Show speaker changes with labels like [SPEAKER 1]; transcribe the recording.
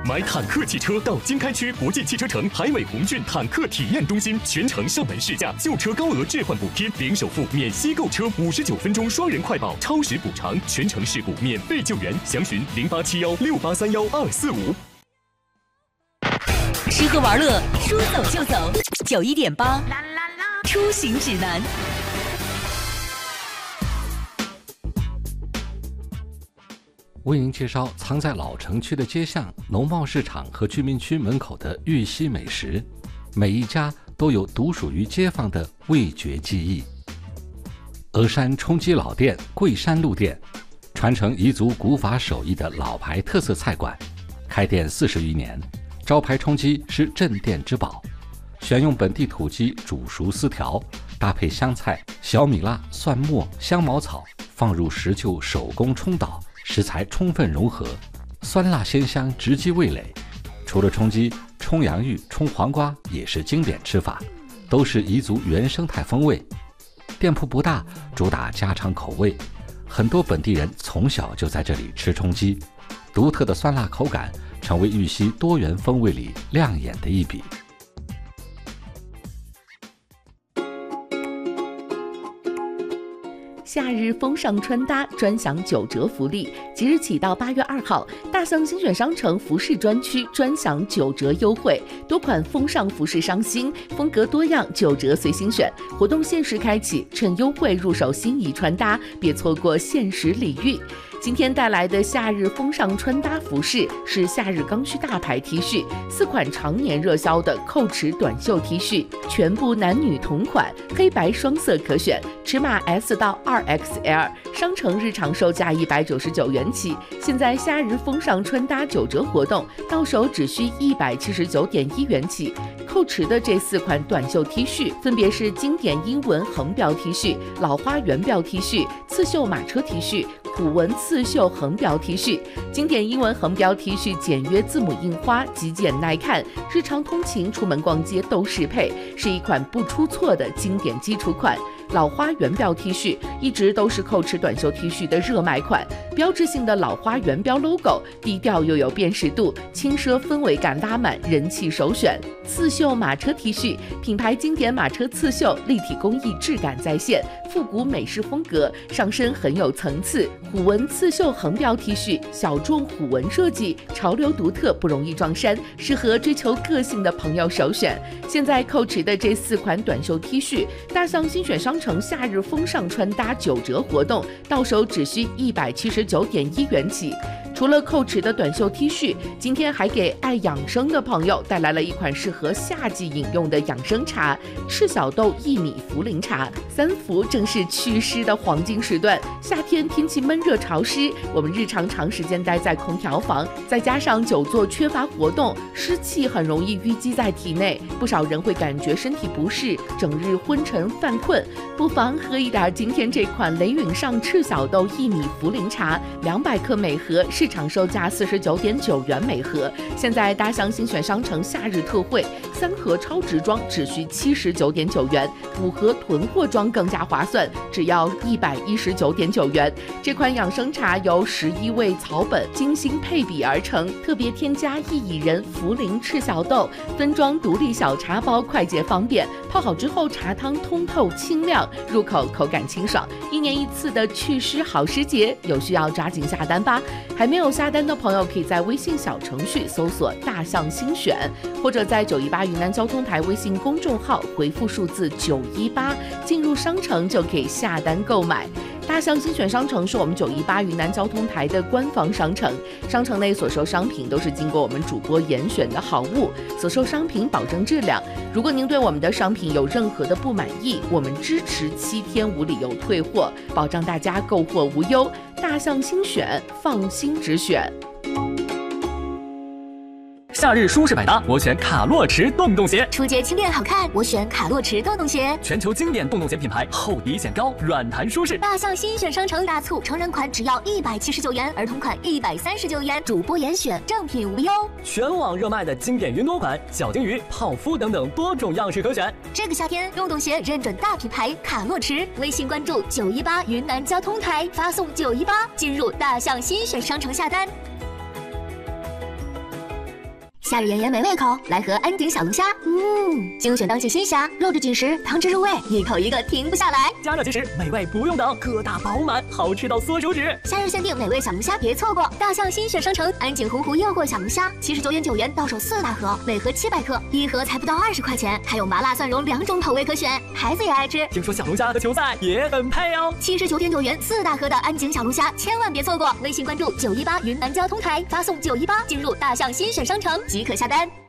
[SPEAKER 1] 买坦克汽车到经开区国际汽车城海伟鸿骏坦克体验中心，全程上门试驾，旧车高额置换补贴，零首付免息购车，59分钟双人快报，超时补偿，全程事故免费救援，详询087168312545。
[SPEAKER 2] 吃喝玩乐，说走就走。91.8，出行指南。
[SPEAKER 3] 为您介绍藏在老城区的街巷、农贸市场和居民区门口的豫西美食，每一家都有独属于街坊的味觉记忆。峨山冲击老店桂山路店，传承彝族古法手艺的老牌特色菜馆，开店40余年，招牌冲击是镇店之宝，选用本地土鸡煮熟丝条，搭配香菜、小米辣、蒜末、香茅草，放入石臼手工冲捣，食材充分融合，酸辣鲜香，直击味蕾。除了冲鸡，冲洋芋、冲黄瓜也是经典吃法，都是彝族原生态风味。店铺不大，主打家常口味，很多本地人从小就在这里吃冲鸡，独特的酸辣口感成为豫西多元风味里亮眼的一笔。
[SPEAKER 4] 夏日风尚穿搭专享9折福利，即日起到8月2号，大象精选商城服饰专区专享9折优惠，多款风尚服饰上新，风格多样，9折随心选。活动限时开启，趁优惠入手心仪穿搭，别错过限时礼遇。今天带来的夏日风尚穿搭服饰是夏日刚需大牌 T 恤，4款常年热销的扣尺短袖 T 恤，全部男女同款，黑白双色可选，尺码 S 到2XL， 商城日常售价199元起，现在夏日风尚穿搭9折活动，到手只需179.1元起。扣尺的这4款短袖 T 恤分别是经典英文横标 T 恤、老花圆标 T 恤、刺绣马车 T 恤、虎纹刺绣横标 T 恤。经典英文横标 T 恤简约字母印花，极简耐看，日常通勤出门逛街都适配，是一款不出错的经典基础款。老花圆标 T 恤一直都是扣尺短袖 T 恤的热卖款，标志性的老花圆标 logo， 低调又有辨识度，轻奢氛围感拉满，人气首选。刺绣马车 T 恤，品牌经典马车刺绣，立体工艺质感再现，复古美式风格，上身很有层次。虎纹刺绣横标 T 恤，小众虎纹设计，潮流独特，不容易撞衫，适合追求个性的朋友首选。现在扣尺的这4款短袖 T 恤，大象精选商城夏日风尚穿搭9折活动，到手只需179.1元起。除了扣尺的短袖 T 恤，今天还给爱养生的朋友带来了一款适合夏季饮用的养生茶——赤小豆薏米茯苓茶。3伏正是祛湿的黄金时段，夏天天气闷热潮湿，我们日常长时间待在空调房，再加上久坐缺乏活动，湿气很容易淤积在体内，不少人会感觉身体不适，整日昏沉犯困，不妨喝一点今天这款雷允上赤小豆薏米茯苓茶，200克每盒，市场售价49.9元每盒。现在大象精选商城夏日特惠，3盒超值装只需79.9元，5盒囤货装更加划算，只要119.9元。这款养生茶由11味草本精心配比而成，特别添加薏苡仁、茯苓、赤小豆，分装独立小茶包，快捷方便。泡好之后，茶汤通透清亮，入口口感清爽。1年1次的祛湿好时节，有需要抓紧下单吧。还没有下单的朋友，可以在微信小程序搜索大象新选，或者在918云南交通台微信公众号回复数字918，进入商城就可以下单购买。大象精选商城是我们918云南交通台的官方商城，商城内所售商品都是经过我们主播严选的好物，所售商品保证质量。如果您对我们的商品有任何的不满意，我们支持7天无理由退货，保障大家购货无忧。大象精选，放心直选。
[SPEAKER 1] 夏日舒适百搭，我选卡洛驰洞洞鞋。
[SPEAKER 5] 出街轻便好看，我选卡洛驰洞洞鞋。
[SPEAKER 1] 全球经典洞洞鞋品牌，厚底显高，软弹舒适。
[SPEAKER 5] 大象新选商城大促，成人款只要179元，儿童款139元，主播严选，正品无忧。
[SPEAKER 1] 全网热卖的经典云朵款、小金鱼、泡芙等等多种样式可选。
[SPEAKER 5] 这个夏天，洞洞鞋认准大品牌卡洛驰，微信关注918云南交通台，发送918进入大象新选商城下单。 夏日炎炎没胃口，来盒安井小龙虾。精选当季新虾，肉质紧实，汤汁入味，一口一个停不下来。
[SPEAKER 6] 加热即食，美味不用等，个大饱满，好吃到缩手指。
[SPEAKER 5] 夏日限定美味小龙虾，别错过！大象新选商城安井洪湖诱惑小龙虾，79.9元到手4大盒，每盒700克，一盒才不到20块钱，还有麻辣蒜蓉2种口味可选，孩子也爱吃。
[SPEAKER 6] 听说小龙虾和球赛也很配哦。
[SPEAKER 5] 79.9元4大盒的安井小龙虾，千万别错过！微信关注918云南交通台，发送918进入大象新选商城即可下单。